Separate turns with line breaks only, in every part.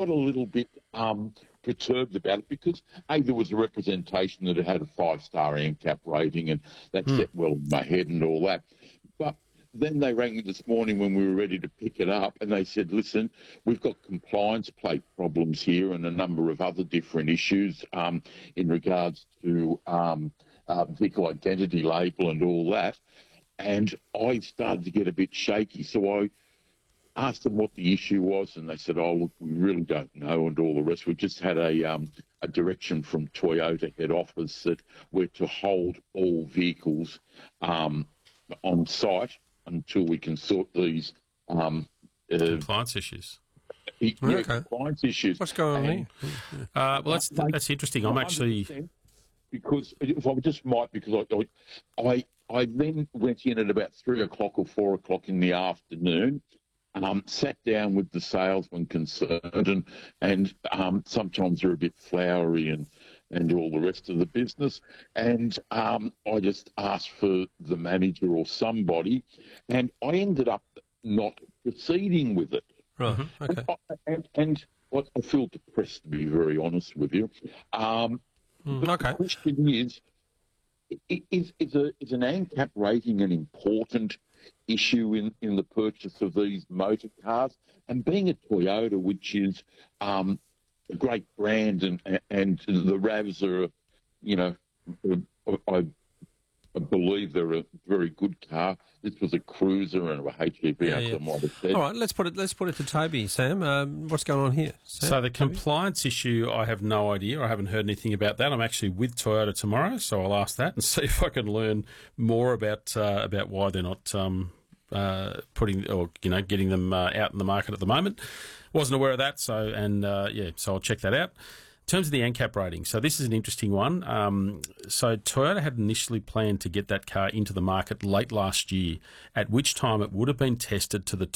got a little bit perturbed about it because, A, there was a representation that it had a 5-star NCAP rating, and that set well in my head and all that. But then they rang me this morning when we were ready to pick it up, and they said, listen, we've got compliance plate problems here and a number of other different issues in regards to vehicle identity label and all that. And I started to get a bit shaky, so I asked them what the issue was, and they said, oh, look, we really don't know, and all the rest. We just had a direction from Toyota head office that we're to hold all vehicles on site until we can sort these
compliance issues.
Compliance issues.
What's going on here?
Well, that's interesting. I'm actually...
Because if I just might, because I then went in at about 3 o'clock or 4 o'clock in the afternoon, sat down with the salesman concerned, and sometimes they're a bit flowery and all the rest of the business. And I just asked for the manager or somebody, and I ended up not proceeding with it.
Right. Okay.
And I feel depressed, to be very honest with you. But the question is an ANCAP rating an important issue in the purchase of these motor cars? And being a Toyota, which is a great brand, and the RAVs are, I believe they're a very good car. This was a cruiser and a HEV, I might have said.
All right, let's put it to Toby, Sam. What's going on here? Sam,
so the compliance issue, I have no idea. I haven't heard anything about that. I'm actually with Toyota tomorrow, so I'll ask that and see if I can learn more about why they're not putting or getting them out in the market at the moment. Wasn't aware of that, so I'll check that out. In terms of the ANCAP rating, so this is an interesting one. So Toyota had initially planned to get that car into the market late last year, at which time it would have been tested to the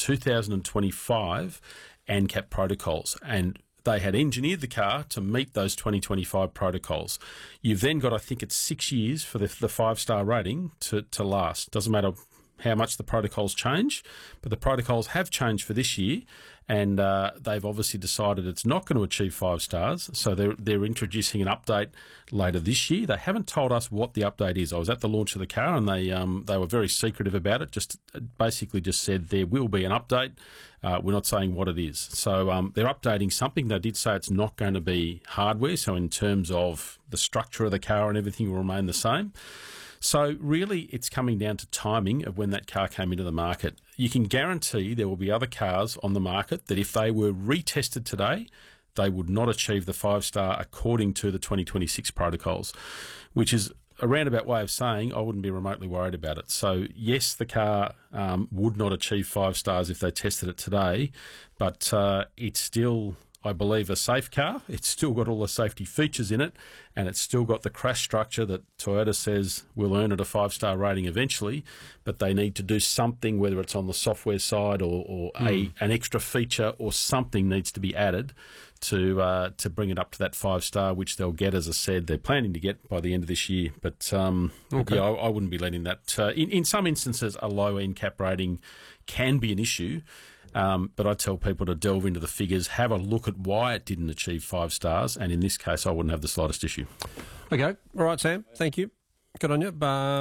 2025 ANCAP protocols, and they had engineered the car to meet those 2025 protocols. You've then got, I think it's 6 years for the 5-star rating to last. Doesn't matter how much the protocols change, but the protocols have changed for this year, and they've obviously decided it's not going to achieve 5 stars, so they're introducing an update later this year. They haven't told us what the update is. I was at the launch of the car, and they were very secretive about it, just basically just said there will be an update. We're not saying what it is. So they're updating something. They did say it's not going to be hardware, so in terms of the structure of the car and everything will remain the same. So really, it's coming down to timing of when that car came into the market. You can guarantee there will be other cars on the market that if they were retested today, they would not achieve the 5-star according to the 2026 protocols, which is a roundabout way of saying I wouldn't be remotely worried about it. So yes, the car would not achieve 5 stars if they tested it today, but it's still, I believe, a safe car. It's still got all the safety features in it, and it's still got the crash structure that Toyota says will earn it a 5-star rating eventually, but they need to do something, whether it's on the software side or an extra feature or something needs to be added to bring it up to that 5-star, which they'll get, as I said, they're planning to get by the end of this year. But I wouldn't be letting that. In some instances, a low NCAP rating can be an issue. But I tell people to delve into the figures, have a look at why it didn't achieve 5 stars, and in this case, I wouldn't have the slightest issue.
Okay. All right, Sam. Thank you. Good on you.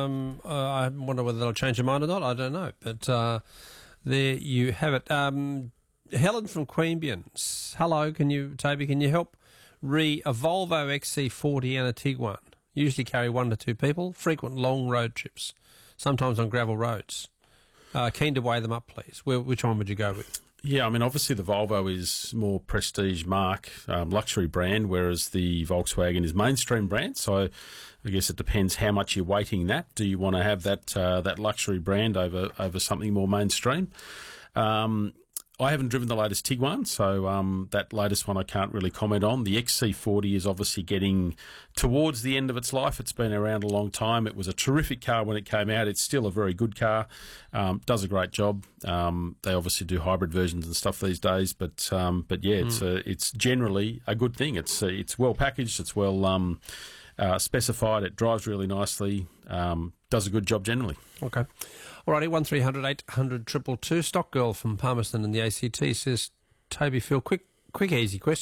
I wonder whether they'll change their mind or not. I don't know. But there you have it. Helen from Queanbeyan. Hello. Toby, can you help a Volvo XC40 and a Tiguan? Usually carry 1 to 2 people. Frequent long road trips. Sometimes on gravel roads. Keen to weigh them up, please. Which one would you go with?
Yeah, I mean, obviously the Volvo is more prestige marque, luxury brand, whereas the Volkswagen is mainstream brand. So I guess it depends how much you're weighting that. Do you want to have that luxury brand over something more mainstream? I haven't driven the latest Tiguan, so that latest one I can't really comment on. The XC40 is obviously getting towards the end of its life. It's been around a long time. It was a terrific car when it came out. It's still a very good car. Does a great job. They obviously do hybrid versions and stuff these days, but yeah, it's generally a good thing. It's well packaged. It's well specified. It drives really nicely. Does a good job generally.
Okay. Alrighty, 1300 800 222. Stock Girl from Palmerston in the ACT says, Toby, Phil, quick easy question.